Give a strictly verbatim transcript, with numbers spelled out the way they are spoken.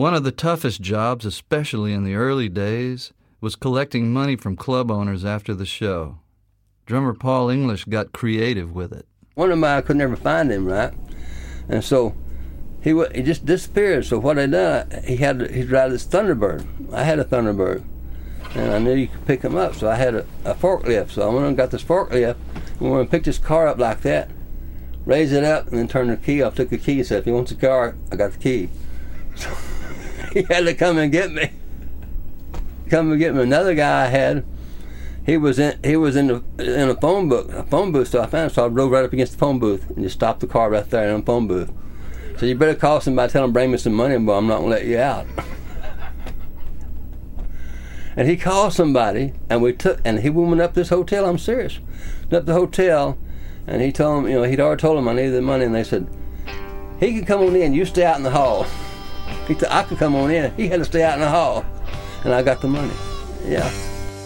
One of the toughest jobs, especially in the early days, was collecting money from club owners after the show. Drummer Paul English got creative with it. One of mine, I could never find him, right? And so he w- he just disappeared. So what I done, he had he'd ride this Thunderbird. I had a Thunderbird, and I knew you could pick him up. So I had a, a forklift. So I went and got this forklift, and went and picked this car up like that, raised it up, and then turned the key off. Took the key and said, "If he wants the car, I got the key." So he had to come and get me. Come and get me. Another guy I had, he was in he was in the in a phone book, a phone booth. So I found him. So I drove right up against the phone booth and just stopped the car right there in the phone booth. So you better call somebody, tell them bring me some money, but I'm not gonna let you out. And he called somebody, and we took, and he went up this hotel. I'm serious. Went up the hotel, and he told him, you know, he'd already told him I needed the money, and they said, he could come on in, you stay out in the hall. He said, I could come on in. He had to stay out in the hall, and I got the money. Yeah.